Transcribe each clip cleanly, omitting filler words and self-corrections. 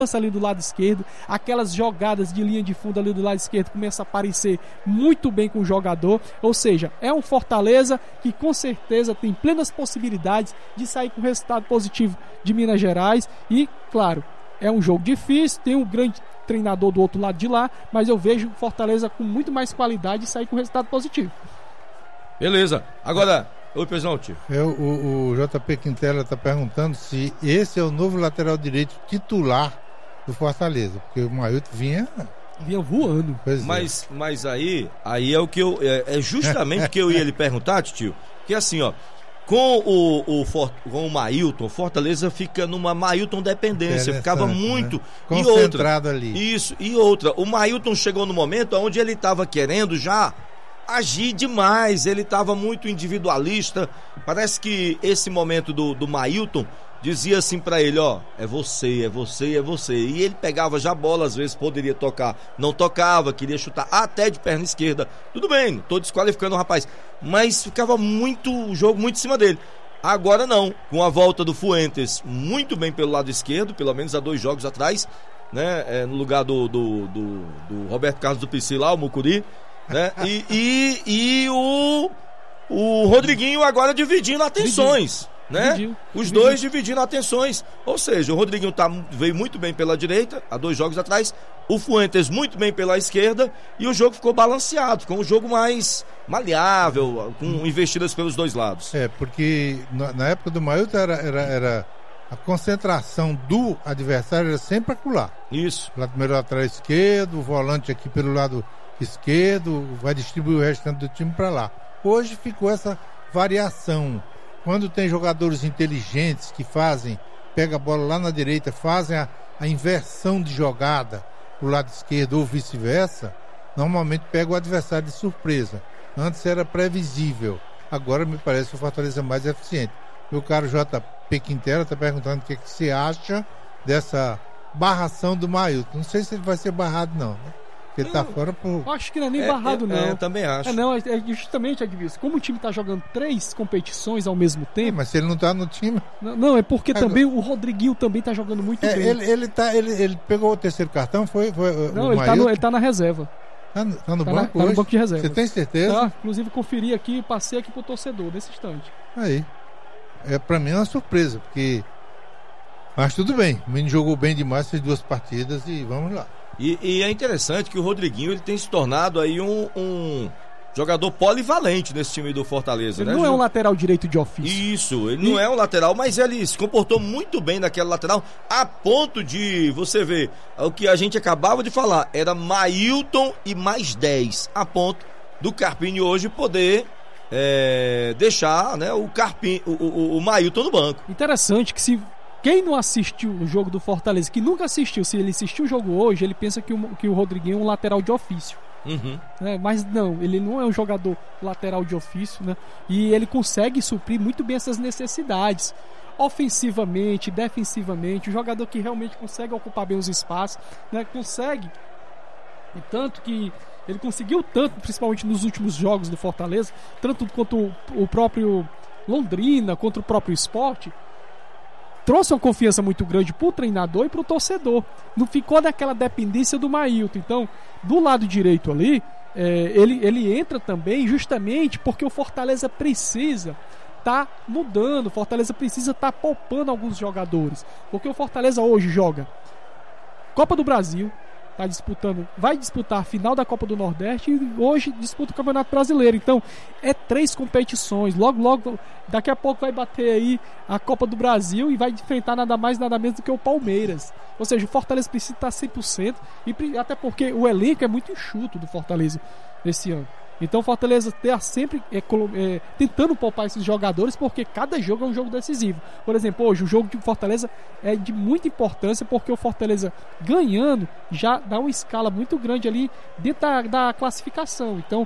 ali do lado esquerdo, aquelas jogadas de linha de fundo ali do lado esquerdo começam a aparecer muito bem com o jogador, ou seja, é um Fortaleza que com certeza tem plenas possibilidades de sair com resultado positivo de Minas Gerais e, claro, é um jogo difícil, tem um grande treinador do outro lado de lá, mas eu vejo Fortaleza com muito mais qualidade de sair com resultado positivo. Beleza, agora... Oi, presidente. O JP Quintela está perguntando se esse é o novo lateral direito titular do Fortaleza, porque o Mailton vinha voando. Mas aí é o que é justamente o que eu ia lhe perguntar, tio, que assim, ó, com o Mailton, Fortaleza fica numa Mailton dependência, ficava muito, né? Concentrado ali. Isso, e outra, o Mailton chegou no momento onde ele estava querendo já agir demais, ele estava muito individualista. Parece que esse momento do Mailton dizia assim pra ele, ó, é você, e ele pegava já a bola, às vezes poderia tocar, não tocava, queria chutar até de perna esquerda, tudo bem, tô desqualificando o rapaz, mas ficava o jogo muito em cima dele. Agora não, com a volta do Fuentes muito bem pelo lado esquerdo, pelo menos há 2 jogos atrás, né, no lugar do Roberto Carlos do PC lá, o Mucuri, né? E o Rodriguinho agora dividindo atenções, né? Os dois dividindo atenções. Ou seja, o Rodriguinho veio muito bem pela direita, há 2 jogos atrás, o Fuentes muito bem pela esquerda, e o jogo ficou balanceado, ficou um jogo mais maleável, com investidas pelos 2 lados. Porque na época do Mailton era a concentração do adversário era sempre acolá. Isso. Lá primeiro lateral esquerdo, o volante aqui pelo lado esquerdo, vai distribuir o restante do time para lá. Hoje ficou essa variação. Quando tem jogadores inteligentes que pega a bola lá na direita, fazem a inversão de jogada pro lado esquerdo ou vice-versa, normalmente pega o adversário de surpresa. Antes era previsível, agora me parece que o Fortaleza é mais eficiente. Meu caro JP Quintela está perguntando o que você acha dessa barração do Mailton. Não sei se ele vai ser barrado não, né? Porque ele tá fora por... Acho que não é nem barrado, não. Eu também acho. É justamente, Edilson, como o time tá jogando 3 competições ao mesmo tempo... mas se ele não tá no time... Não, é porque também o Rodriguinho também tá jogando muito bem. Ele pegou o 3º cartão, foi não, ele tá na reserva. Tá no banco hoje? Tá no banco de reserva. Você tem certeza? Tá, inclusive conferi aqui, passei aqui pro torcedor, nesse instante. Aí. Pra mim é uma surpresa, porque... Mas tudo bem, o menino jogou bem demais, fez 2 partidas e vamos lá. E é interessante que o Rodriguinho ele tem se tornado aí um jogador polivalente nesse time do Fortaleza. Ele não é um lateral direito de ofício. Isso, ele não é um lateral, mas ele se comportou muito bem naquela lateral, a ponto de, você ver, o que a gente acabava de falar, era Mailton e mais 10, a ponto do Carpini hoje poder deixar, né, o Mailton no banco. Interessante que quem não assistiu o jogo do Fortaleza, que nunca assistiu, se ele assistiu o jogo hoje, ele pensa que o Rodriguinho é um lateral de ofício. Uhum. Mas não, ele não é um jogador lateral de ofício, né? E ele consegue suprir muito bem essas necessidades. Ofensivamente, defensivamente, um jogador que realmente consegue ocupar bem os espaços, né? Consegue. E tanto que ele conseguiu tanto, principalmente nos últimos jogos do Fortaleza, tanto quanto o próprio Londrina, contra o próprio Sport, trouxe uma confiança muito grande pro treinador e pro torcedor. Não ficou daquela dependência do Mailton. Então, do lado direito ali, ele entra também justamente porque o Fortaleza precisa tá mudando, o Fortaleza precisa tá poupando alguns jogadores. Porque o Fortaleza hoje joga Copa do Brasil, vai disputar a final da Copa do Nordeste e hoje disputa o Campeonato Brasileiro. Então, 3 competições. Logo, daqui a pouco vai bater aí a Copa do Brasil e vai enfrentar nada mais, nada menos do que o Palmeiras. Ou seja, o Fortaleza precisa estar 100%, e até porque o elenco é muito enxuto do Fortaleza esse ano. Então o Fortaleza está sempre tentando poupar esses jogadores, porque cada jogo é um jogo decisivo. Por exemplo, hoje o jogo de Fortaleza é de muita importância, porque o Fortaleza ganhando já dá uma escala muito grande ali dentro da classificação. Então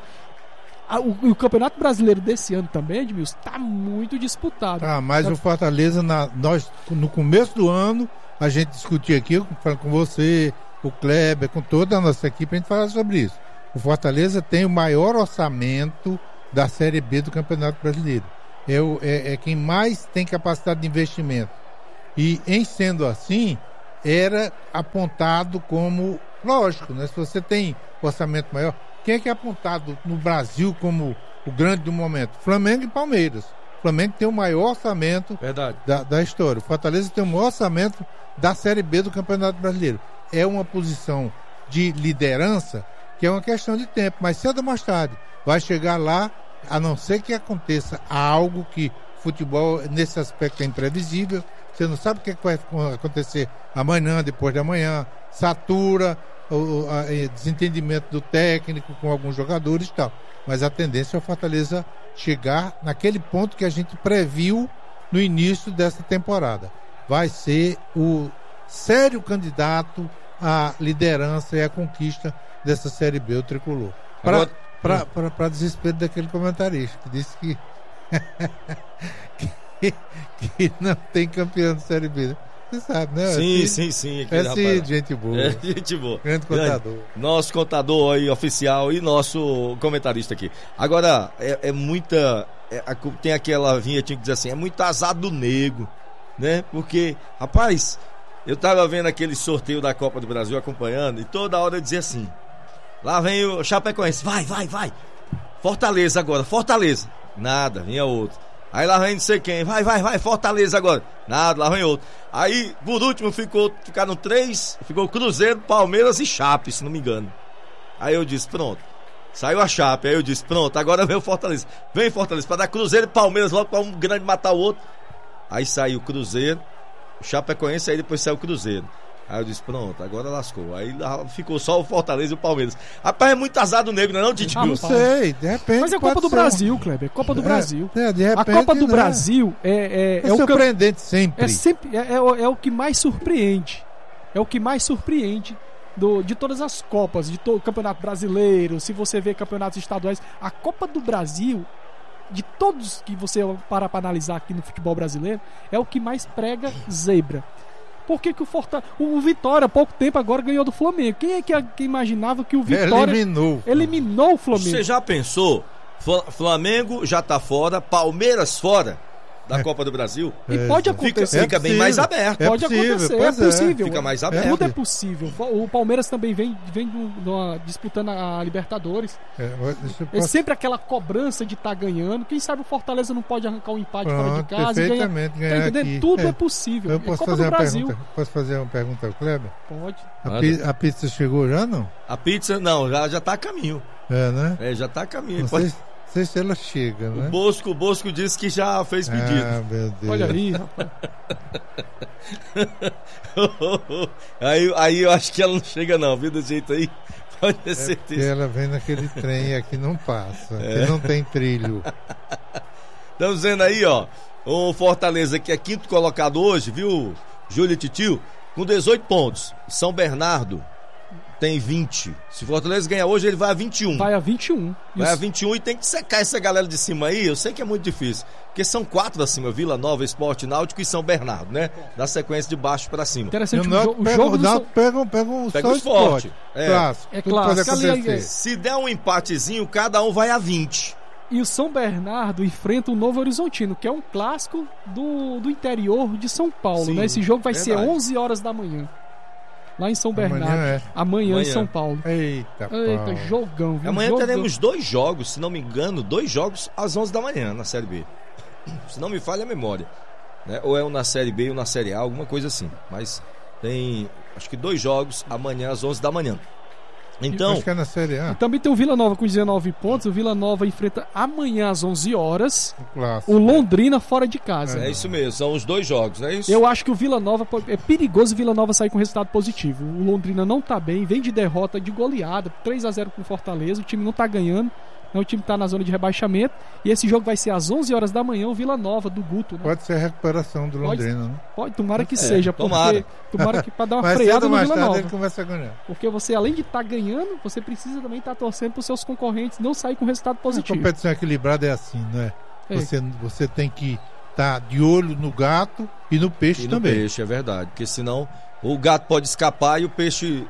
o Campeonato Brasileiro desse ano também, Edmilson, está muito disputado. Mas o Fortaleza, nós no começo do ano, a gente discutia aqui, falando com você, o Kleber, com toda a nossa equipe, a gente falava sobre isso. O Fortaleza tem o maior orçamento da Série B do Campeonato Brasileiro. É quem mais tem capacidade de investimento. E em sendo assim, era apontado como, lógico, né? Se você tem orçamento maior, quem é que é apontado no Brasil como o grande do momento? Flamengo e Palmeiras. O Flamengo tem o maior orçamento da história. O Fortaleza tem o maior orçamento da Série B do Campeonato Brasileiro. É uma posição de liderança que é uma questão de tempo, mas cedo ou mais tarde vai chegar lá, a não ser que aconteça algo que futebol nesse aspecto é imprevisível. Você não sabe o que vai acontecer amanhã, depois de amanhã, satura, o desentendimento do técnico com alguns jogadores e tal. Mas a tendência é o Fortaleza chegar naquele ponto que a gente previu no início dessa temporada. Vai ser o sério candidato à liderança e à conquista dessa Série B, o Tricolor. Para desespero daquele comentarista que disse que que não tem campeão de Série B. Você sabe, né? Sim. Gente boa. Gente boa. Grande contador. Nosso contador aí, oficial, e nosso comentarista aqui. Agora, é muita... tem aquela vinhetinha que diz assim, é muito azar do nego, né? Porque, rapaz, eu tava vendo aquele sorteio da Copa do Brasil acompanhando, e toda hora eu dizia assim, lá vem o Chapecoense, vai. Fortaleza agora, Fortaleza. Nada, vinha outro. Aí lá vem não sei quem, vai, Fortaleza agora. Nada, lá vem outro. Aí, por último, ficaram 3, ficou Cruzeiro, Palmeiras e Chape, se não me engano. Aí eu disse, pronto. Saiu a Chape, aí eu disse, pronto, agora vem o Fortaleza. Vem Fortaleza, pra dar Cruzeiro e Palmeiras logo pra um grande matar o outro. Aí saiu o Cruzeiro, o Chapecoense, aí depois saiu o Cruzeiro. Aí eu disse, pronto, agora lascou. Aí ficou só o Fortaleza e o Palmeiras. Rapaz, é muito azar do negro, não é não, Titio? Não sei, de repente. Mas é Copa do Brasil, Kleber, Copa do Brasil. De repente, a Copa do Brasil é surpreendente sempre. É o que mais surpreende. É o que mais surpreende de todas as Copas, de todo o Campeonato Brasileiro, se você vê campeonatos estaduais. A Copa do Brasil, de todos que você para analisar aqui no futebol brasileiro, é o que mais prega zebra. Por que o Vitória, há pouco tempo agora, ganhou do Flamengo? Quem é que imaginava que o Vitória eliminou o Flamengo? Você já pensou? Flamengo já tá fora, Palmeiras fora da Copa do Brasil. E pode acontecer. Fica bem mais aberto. Pode acontecer, é possível. Fica mais aberto. Tudo é possível. O Palmeiras também vem disputando a Libertadores. É sempre aquela cobrança de estar ganhando. Quem sabe o Fortaleza não pode arrancar um empate fora de casa e ganhar. Tá entendendo? Tudo é possível. Eu posso fazer uma pergunta? Posso fazer uma pergunta ao Kleber? Pode. A pizza chegou já, não? A pizza, não, já tá a caminho. Né? Já tá a caminho. Não sei se ela chega, né? O Bosco disse que já fez pedido. Ah, meu Deus. Olha aí, rapaz. aí eu acho que ela não chega não, viu, do jeito aí. Pode ter certeza. Porque ela vem naquele trem e aqui não passa. Aqui não tem trilho. Estamos vendo aí, ó, o Fortaleza, que é quinto colocado hoje, viu, Júlio e Titio, com 18 pontos. São Bernardo tem 20. Se o Fortaleza ganhar hoje, ele vai a 21. Vai a 21. Vai a 21 e tem que secar essa galera de cima aí. Eu sei que é muito difícil, porque são 4 da cima: Vila Nova, Sport Náutico e São Bernardo, né? Da sequência de baixo pra cima. Interessante, o jogo pega o Esporte. Clássico. É clássico. Se der um empatezinho, cada um vai a 20. E o São Bernardo enfrenta o Novo Horizontino, que é um clássico do interior de São Paulo. Sim, né? Esse jogo vai ser 11 horas da manhã. Lá em São Bernardo. Amanhã em São Paulo. Eita, jogão, viu? Amanhã teremos 2 jogos, se não me engano, 2 jogos às 11 da manhã na Série B. Se não me falha a memória, né? Ou é um na Série B ou na Série A, alguma coisa assim. Mas tem, acho que 2 jogos amanhã às 11 da manhã. Então, acho que é na Série A. E também tem o Vila Nova com 19 pontos. O Vila Nova enfrenta amanhã às 11 horas o Londrina fora de casa. É isso mesmo, são os 2 jogos, não é isso? Eu acho que o Vila Nova é perigoso o Vila Nova sair com resultado positivo. O Londrina não tá bem, vem de derrota, de goleada, 3-0 com o Fortaleza. O time não tá ganhando. O time tá na zona de rebaixamento. E esse jogo vai ser às 11 horas da manhã, o Vila Nova, do Guto. Né? Pode ser a recuperação do Londrina, né? Pode, tomara que seja. Tomara que pra dar uma mas freada no Vila Nova. Ele começa a ganhar. Porque você, além de estar ganhando, você precisa também estar torcendo pros seus concorrentes não sair com resultado positivo. A competição equilibrada é assim, né? Você tem que estar de olho no gato e no peixe também. No peixe, é verdade. Porque senão o gato pode escapar e o peixe...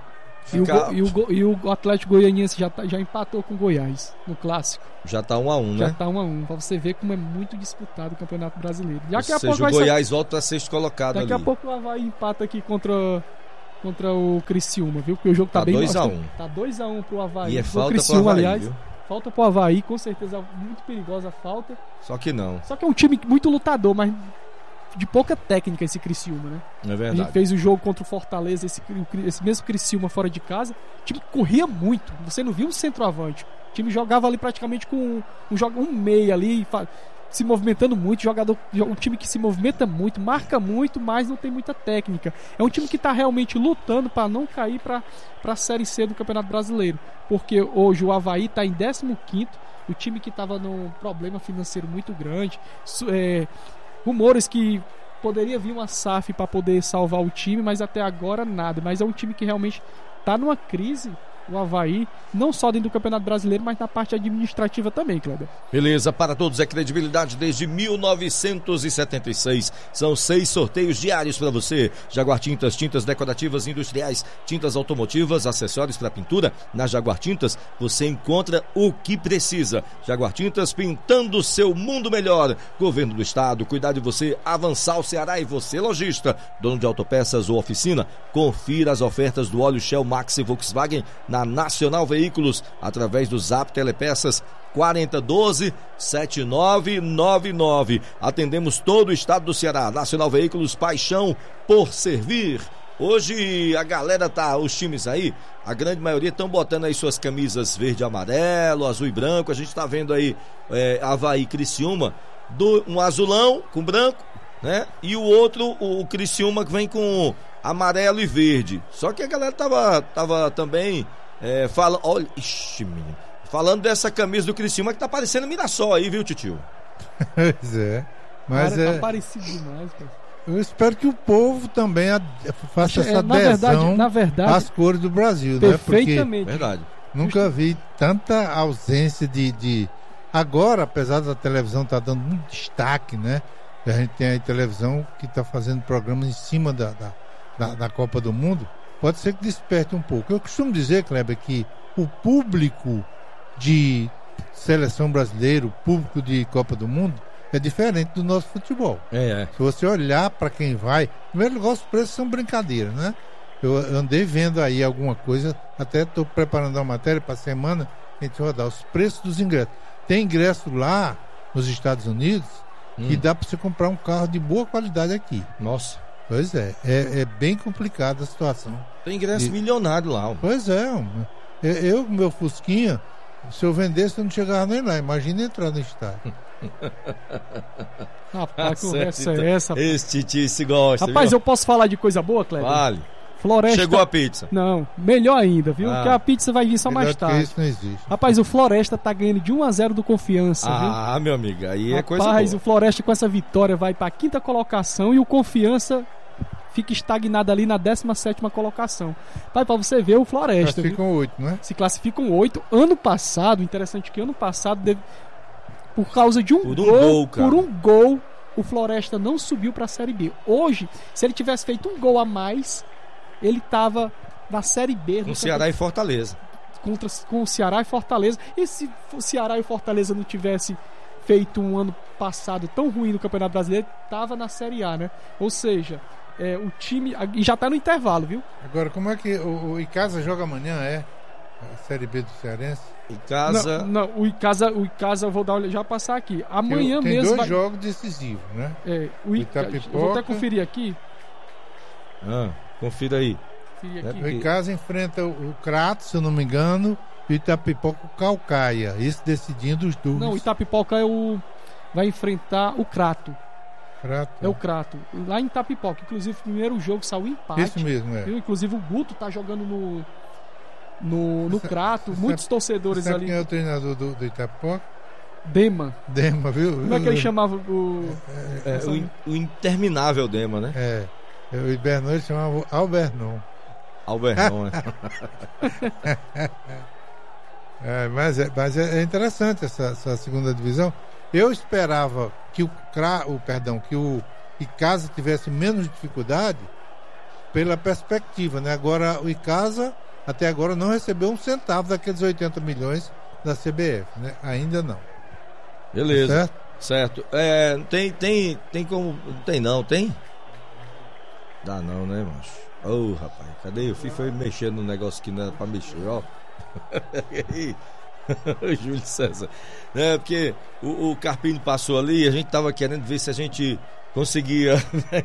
E o Atlético Goianiense já empatou com o Goiás no clássico. Já tá 1-1, né? Já tá 1-1, pra você ver como é muito disputado o Campeonato Brasileiro. Ou seja, o Goiás volta a sexto colocado daqui a pouco o Avaí empata aqui contra contra o Criciúma, viu? Porque o jogo tá bem... 2-1. Tá 2-1 pro Avaí. E é pro falta Criciúma, pro Avaí, aliás. viu? Falta pro Avaí, com certeza muito perigosa a falta. Só que não. Só que é um time muito lutador, mas de pouca técnica esse Criciúma, né? É A verdade. gente fez o jogo contra o Fortaleza, esse mesmo Criciúma fora de casa. O time corria muito. Você não viu um centroavante. O time jogava ali praticamente com um meia ali, se movimentando muito. Um time que se movimenta muito, marca muito, mas não tem muita técnica. É um time que está realmente lutando para não cair para a Série C do Campeonato Brasileiro. Porque hoje o Avaí está em 15º. O time que estava num problema financeiro muito grande. Rumores que poderia vir uma SAF para poder salvar o time, mas até agora nada. Mas é um time que realmente está numa crise, o Avaí, não só dentro do Campeonato Brasileiro, mas na parte administrativa também, Kleber. Beleza, para todos é credibilidade desde 1976. São 6 sorteios diários para você. Jaguar Tintas, tintas decorativas industriais, tintas automotivas, acessórios para pintura. Na Jaguar Tintas você encontra o que precisa. Jaguar Tintas, pintando o seu mundo melhor. Governo do Estado, cuidar de você, avançar o Ceará. E você, lojista, dono de autopeças ou oficina, confira as ofertas do óleo Shell Max e Volkswagen na Nacional Veículos, através do Zap Telepeças 4012-7999. Atendemos todo o estado do Ceará. Nacional Veículos, paixão por servir. Hoje a galera os times aí, a grande maioria estão botando aí suas camisas verde e amarelo, azul e branco. A gente está vendo aí Avaí, Criciúma, um azulão com branco, né? E o outro, o Criciúma, que vem com amarelo e verde. Só que a galera tava também falando dessa camisa do Criciúma que tá parecendo Mirassol aí, viu, titio? Pois é. Mas cara, tá parecido demais, cara. Eu espero que o povo também faça essa adesão na verdade, às cores do Brasil, perfeitamente, né? Porque verdade. Nunca vi tanta ausência de... Agora, apesar da televisão estar dando muito destaque, né? A gente tem aí televisão que está fazendo programas em cima da Copa do Mundo, pode ser que desperte um pouco. Eu costumo dizer, Kleber, que o público de seleção brasileira, o público de Copa do Mundo, é diferente do nosso futebol. Se você olhar para quem vai, em primeiro lugar, os preços são brincadeira, né? Eu andei vendo aí alguma coisa, até estou preparando uma matéria para a semana, a gente vai rodar os preços dos ingressos. Tem ingresso lá nos Estados Unidos que dá para você comprar um carro de boa qualidade aqui. Nossa. Pois é bem complicada a situação. Tem ingresso milionário lá. Pois é, eu com meu Fusquinha, se eu vendesse eu não chegava nem lá, imagina entrar no estádio. Rapaz, que conversa é essa? Esse titio se gosta. Rapaz, viu? eu posso falar de coisa boa, Kleber? Vale. Floresta... Chegou a pizza. Não, melhor ainda, viu? Porque a pizza vai vir só Melhor mais tarde. Isso não existe. Rapaz, o Floresta tá ganhando de 1-0 do Confiança, viu? Meu amigo, aí é coisa Rapaz, boa. o Floresta com essa vitória vai pra 5ª colocação e o Confiança fica estagnado ali na 17ª colocação. Pai, pra você ver o Floresta. Classificam 8, não é? Se classificam 8. Ano passado, interessante que ano passado, por causa de um gol, o Floresta não subiu pra Série B. Hoje, se ele tivesse feito um gol a mais, ele tava na Série B. Com Ceará e Fortaleza. Com o Ceará e Fortaleza. E se o Ceará e Fortaleza não tivesse feito um ano passado tão ruim no Campeonato Brasileiro, tava na Série A, né? Ou seja, o time... E já tá no intervalo, viu? Agora, como é que o Icasa joga amanhã, a Série B do Cearense? Icasa... Não, o Icasa eu vou já passar aqui. Amanhã tem mesmo... Tem 2 jogos decisivos, né? O Itapipoca... Eu vou até conferir aqui. Confira aí. O Icasa enfrenta o Crato, se eu não me engano, e o Itapipoca o Caucaia. Isso decidindo os dúvidas. Não, o Itapipoca vai enfrentar o Crato. É o Crato. Lá em Itapipoca. Inclusive, o primeiro jogo saiu empate. Isso mesmo, viu? Inclusive, o Guto tá jogando no Crato. Muitos torcedores ali. Quem é o treinador do Itapipoca? Dema, viu? Como é que ele chamava o interminável Dema, né? O Ibernon ele chamava Albernon. Albernon, né? Mas é interessante essa segunda divisão. Eu esperava que o Icasa tivesse menos dificuldade pela perspectiva, né? Agora o Icasa até agora não recebeu um centavo daqueles 80 milhões da CBF, né? Ainda não. Beleza. Certo. Tem como... Tem não, tem? Dá não, né, macho? Ô, rapaz, cadê? Eu fui mexendo no negócio que não era pra mexer, ó. Júlio César. É, porque o Carpini passou ali e a gente tava querendo ver se a gente conseguia.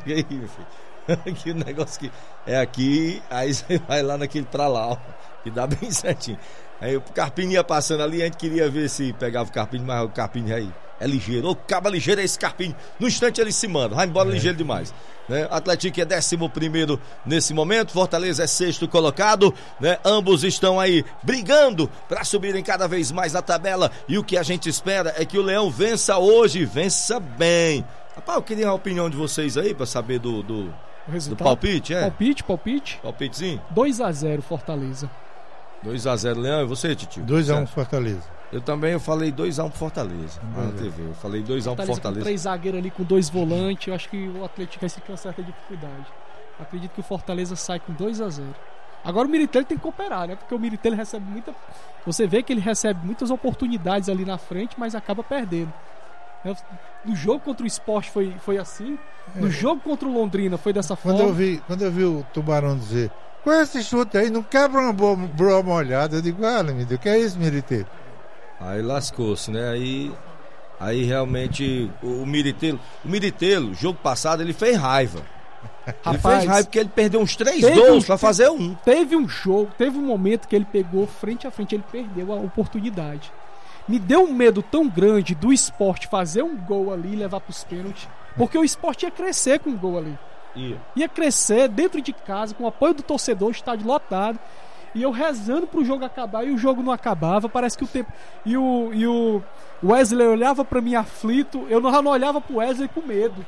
Que negócio que é aqui, aí você vai lá naquele pra lá, ó, que dá bem certinho. Aí o Carpini ia passando ali, a gente queria ver se pegava o Carpini, mas o Carpini aí é ligeiro. Ô, caba ligeiro é esse Carpini. No instante ele se manda, vai embora ligeiro demais. Né? Atlético é 11º nesse momento, Fortaleza é 6º colocado, né? Ambos estão aí brigando para subirem cada vez mais na tabela, e o que a gente espera é que o Leão vença hoje, vença bem. Rapaz, eu queria a opinião de vocês aí para saber do palpite, é? Palpitezinho? 2-0 Fortaleza. 2-0 Leão, e você, Titio? 2-1 Fortaleza. Eu falei 2-1 pro Fortaleza na TV. Eu falei 2-1 pro Fortaleza. Com 3 zagueiros ali, com 2 volantes, eu acho que o Atlético vai ter uma certa dificuldade. Acredito que o Fortaleza sai com 2-0. Agora o Militelli tem que cooperar, né? Porque o Militelli recebe muita... Você vê que ele recebe muitas oportunidades ali na frente, mas acaba perdendo. No jogo contra o Sport foi assim. No jogo contra o Londrina foi dessa forma. Quando eu vi o Tubarão dizer: com esse chute aí, não quebra uma boa molhada. Eu digo: ah, meu Deus, que é isso, Militelli? Aí lascou-se, né? Aí realmente o Militello, jogo passado, ele fez raiva. Ele fez raiva porque ele perdeu uns 3 gols pra fazer um. Teve um momento que ele pegou frente a frente, ele perdeu a oportunidade. Me deu um medo tão grande do Sport fazer um gol ali e levar pros pênaltis, porque o Sport ia crescer com um gol ali. Ia crescer dentro de casa, com o apoio do torcedor, o estádio lotado. E eu rezando pro jogo acabar, e o jogo não acabava. Parece que o tempo... E o Wesley olhava pra mim aflito. Eu já não olhava pro Wesley com medo.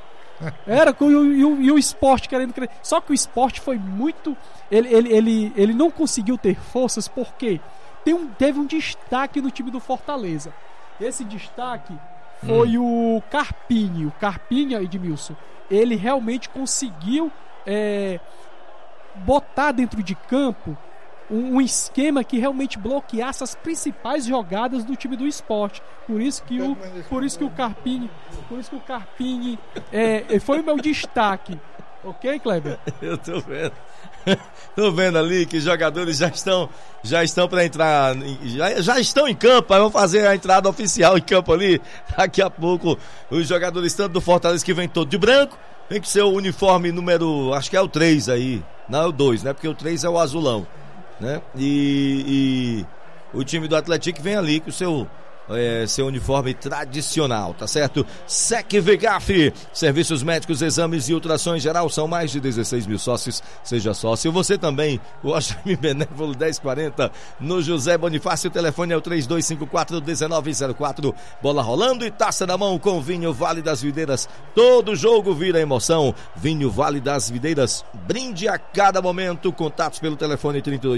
E o Sport querendo crescer. Só que o Sport foi muito... Ele não conseguiu ter forças, porque teve um destaque no time do Fortaleza. Esse destaque foi o Carpini. O Carpini, Edmilson, ele realmente conseguiu botar dentro de campo um esquema que realmente bloqueasse as principais jogadas do time do Sport. Por isso que o Carpini foi o meu destaque. Ok, Kleber? Eu tô vendo. Tô vendo ali que os jogadores já estão para entrar, já estão em campo. Aí vão fazer a entrada oficial em campo ali. Daqui a pouco os jogadores tanto do Fortaleza, que vem todo de branco, tem que ser o uniforme número, acho que é o 3 aí. Não, é o 2, né? Porque o 3 é o azulão, né? E o time do Atlético vem ali com o seu uniforme tradicional, tá certo? SEC Vegaf, serviços médicos, exames e ultrassom em geral, são mais de 16 mil sócios. Seja sócio. Você também, o Oxami Benévolo 1040 no José Bonifácio. O telefone é o 3254-1904. Bola rolando e taça na mão com Vinho Vale das Videiras. Todo jogo vira emoção. Vinho Vale das Videiras, brinde a cada momento. Contatos pelo telefone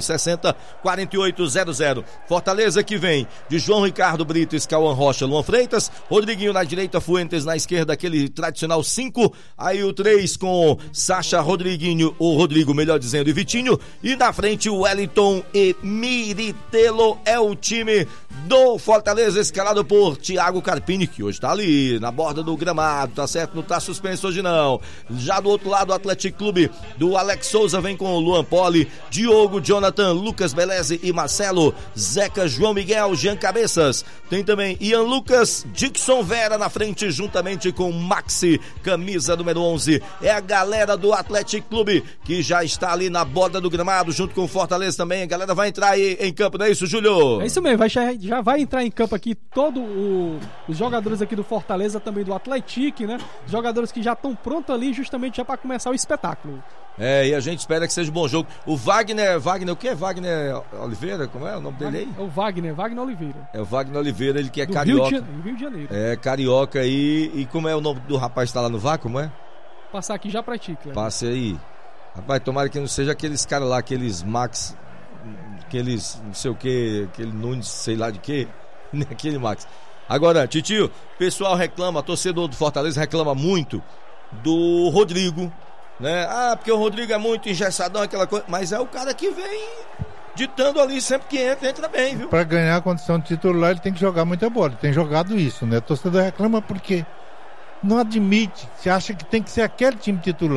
3260-4800. Fortaleza que vem de João Ricardo Brites, Cauã Rocha, Luan Freitas, Rodriguinho na direita, Fuentes na esquerda, aquele tradicional 5, aí o 3 com Sacha, Rodriguinho, ou Rodrigo, melhor dizendo, e Vitinho, e na frente o Wellington e Militello. É o time do Fortaleza, escalado por Thiago Carpini, que hoje tá ali na borda do gramado, tá certo? Não tá suspenso hoje não. Já do outro lado, o Atlético Clube do Alex Souza vem com o Luan Poli, Diogo, Jonathan, Lucas Beleze e Marcelo, Zeca, João Miguel, Jean Cabeças. Tem também Ian Lucas, Dixon Vera na frente, juntamente com Maxi, camisa número 11. É a galera do Atlético Clube que já está ali na borda do gramado, junto com o Fortaleza também. A galera vai entrar aí em campo, não é isso, Júlio? É isso mesmo, já vai entrar em campo aqui os jogadores aqui do Fortaleza, também do Atlético, né? Os jogadores que já estão prontos ali, justamente já para começar o espetáculo. É, e a gente espera que seja um bom jogo. O Wagner, o que é Wagner Oliveira? Como é o nome dele aí? É o Wagner Oliveira. É o Wagner Oliveira, ele que é carioca. Rio de Janeiro. É, carioca aí. E como é o nome do rapaz que tá lá no VAR, como é? Passar aqui já pra ti, Cleber. Passe aí. Rapaz, tomara que não seja aqueles caras lá, aqueles Max, aqueles não sei o que, aquele Nunes, sei lá de que, nem aquele Max. Agora, Titio, o pessoal reclama, torcedor do Fortaleza reclama muito do Rodrigo, né? Ah, porque o Rodrigo é muito engessadão, aquela coisa, mas é o cara que vem ditando ali, sempre que entra bem, viu? Para ganhar a condição de titular, ele tem que jogar muita bola, ele tem jogado isso, né? O torcedor reclama porque não admite, se acha que tem que ser aquele time titular.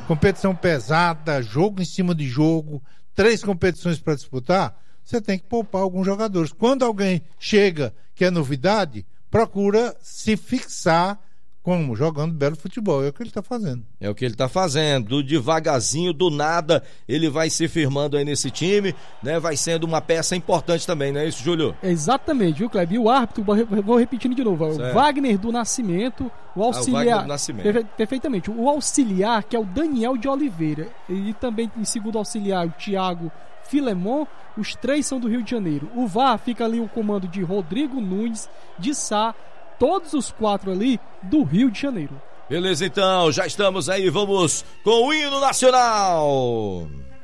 competição pesada, jogo em cima de jogo, 3 competições para disputar, você tem que poupar alguns jogadores. Quando alguém chega que é novidade, procura se fixar como? Jogando belo futebol. É o que ele está fazendo. É o que ele está fazendo. Devagarzinho, do nada, ele vai se firmando aí nesse time, né? Vai sendo uma peça importante também, não é isso, Júlio? Exatamente, viu, Kleber? E o árbitro, vou repetindo de novo, o Wagner do Nascimento, o auxiliar... Wagner do Nascimento. Perfeitamente. O auxiliar, que é o Daniel de Oliveira. E também, em segundo auxiliar, o Thiago Filemon. Os 3 são do Rio de Janeiro. O VAR fica ali o comando de Rodrigo Nunes, de Sá, todos os 4 ali do Rio de Janeiro. Beleza, então, já estamos aí, vamos com o hino nacional.